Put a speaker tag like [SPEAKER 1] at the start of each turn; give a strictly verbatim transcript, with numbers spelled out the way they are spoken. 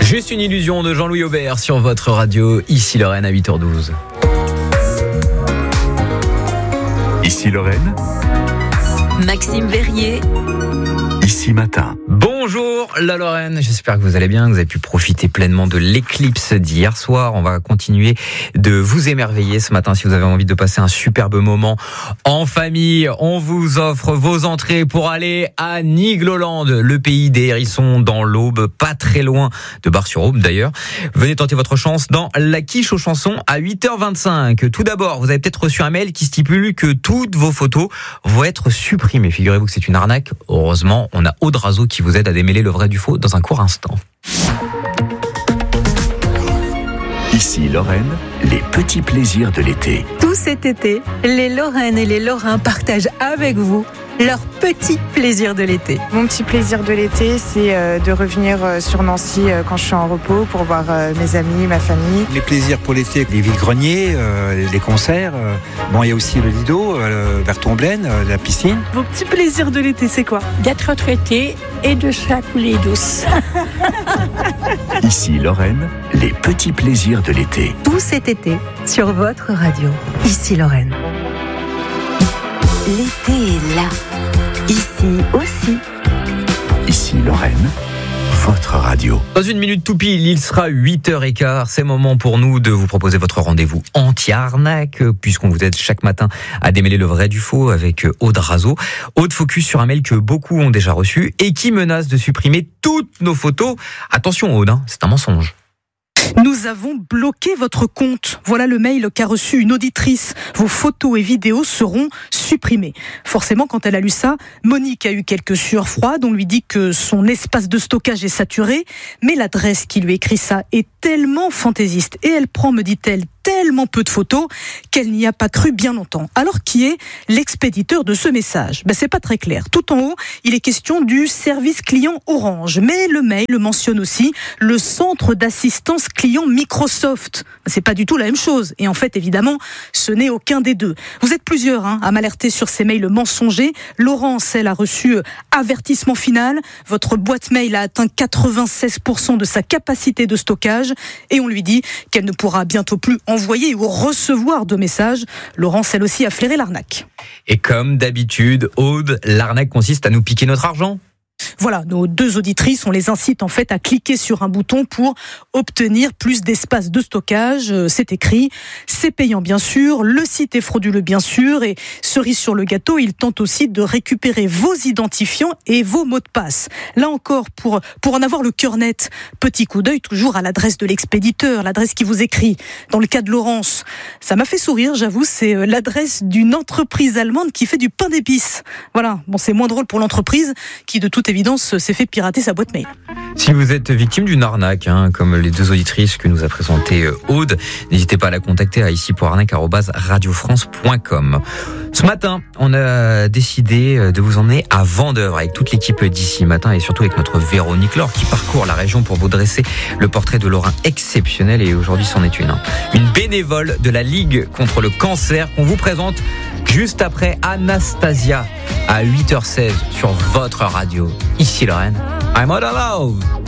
[SPEAKER 1] Juste une illusion de Jean-Louis Aubert sur votre radio, ici Lorraine à huit heures douze.
[SPEAKER 2] Ici Lorraine,
[SPEAKER 3] Maxime Verrier,
[SPEAKER 2] ici Matin.
[SPEAKER 1] Bonjour la Lorraine, j'espère que vous allez bien, que vous avez pu profiter pleinement de l'éclipse d'hier soir. On va continuer de vous émerveiller ce matin si vous avez envie de passer un superbe moment en famille. On vous offre vos entrées pour aller à Nigloland, le pays des hérissons dans l'Aube, pas très loin de Bar-sur-Aube d'ailleurs. Venez tenter votre chance dans la quiche aux chansons à huit heures vingt-cinq. Tout d'abord, vous avez peut-être reçu un mail qui stipule que toutes vos photos vont être supprimées. Figurez-vous que c'est une arnaque. Heureusement, on a Aude Razo qui vous aide à démêler le vrai du faux dans un court instant.
[SPEAKER 2] Ici Lorraine, les petits plaisirs de l'été.
[SPEAKER 3] tout cet été, les Lorraines et les Lorrains partagent avec vous leurs petits plaisirs de l'été.
[SPEAKER 4] Mon petit plaisir de l'été, c'est euh, de revenir euh, sur Nancy euh, quand je suis en repos pour voir euh, mes amis, ma famille.
[SPEAKER 5] Les plaisirs pour l'été, les vide-greniers, euh, les concerts. Euh, bon, il y a aussi le Lido, euh, vers Tomblaine, euh, la piscine.
[SPEAKER 6] Vos petits plaisirs de l'été, c'est quoi ?
[SPEAKER 7] D'être retraité et de se la couler douce.
[SPEAKER 2] Ici Lorraine, les petits plaisirs de l'été.
[SPEAKER 3] Tout cet été, sur votre radio, ici Lorraine. L'été est là, ici aussi.
[SPEAKER 2] Ici Lorraine, votre radio.
[SPEAKER 1] Dans une minute tout pile, il sera huit heures quinze. C'est le moment pour nous de vous proposer votre rendez-vous anti-arnaque, puisqu'on vous aide chaque matin à démêler le vrai du faux avec Aude Razo. Aude focus sur un mail que beaucoup ont déjà reçu et qui menace de supprimer toutes nos photos. Attention Aude, hein, c'est un mensonge.
[SPEAKER 6] Nous avons bloqué votre compte. Voilà le mail qu'a reçu une auditrice. Vos photos et vidéos seront supprimées. Forcément, quand elle a lu ça, Monique a eu quelques sueurs froides. On lui dit que son espace de stockage est saturé. Mais l'adresse qui lui écrit ça est tellement fantaisiste. Et elle prend, me dit-elle, tellement peu de photos qu'elle n'y a pas cru bien longtemps. Alors, qui est l'expéditeur de ce message ? Ben, c'est pas très clair. Tout en haut, il est question du service client Orange. Mais le mail le mentionne aussi, le centre d'assistance client Microsoft. C'est pas du tout la même chose. Et en fait, évidemment, ce n'est aucun des deux. Vous êtes plusieurs hein, à m'alerter sur ces mails mensongers. Laurence, elle, a reçu avertissement final. Votre boîte mail a atteint quatre-vingt-seize pour cent de sa capacité de stockage. Et on lui dit qu'elle ne pourra bientôt plus envoyer ou recevoir de messages. Laurence, elle aussi, a flairé l'arnaque.
[SPEAKER 1] Et comme d'habitude, Aude, l'arnaque consiste à nous piquer notre argent.
[SPEAKER 6] Voilà, nos deux auditrices, on les incite en fait à cliquer sur un bouton pour obtenir plus d'espace de stockage. C'est écrit, c'est payant bien sûr, le site est frauduleux bien sûr, et cerise sur le gâteau, il tente aussi de récupérer vos identifiants et vos mots de passe. Là encore, pour, pour en avoir le cœur net, petit coup d'œil toujours à l'adresse de l'expéditeur, l'adresse qui vous écrit. Dans le cas de Laurence, ça m'a fait sourire, j'avoue, c'est l'adresse d'une entreprise allemande qui fait du pain d'épices. Voilà, bon, c'est moins drôle pour l'entreprise qui de toute évidence s'est fait pirater sa boîte mail.
[SPEAKER 1] Si vous êtes victime d'une arnaque, hein, comme les deux auditrices que nous a présentées Aude, n'hésitez pas à la contacter à ici pour arnaque arobase radio france point com. Ce matin, on a décidé de vous emmener à Vendeuvre avec toute l'équipe d'ici matin et surtout avec notre Véronique Laure qui parcourt la région pour vous dresser le portrait de Lorrain exceptionnel, et aujourd'hui c'en est une. Hein. Une bénévole de la Ligue contre le cancer qu'on vous présente juste après Anastasia à huit heures seize sur votre radio. Ici Lorraine, I'm out of love.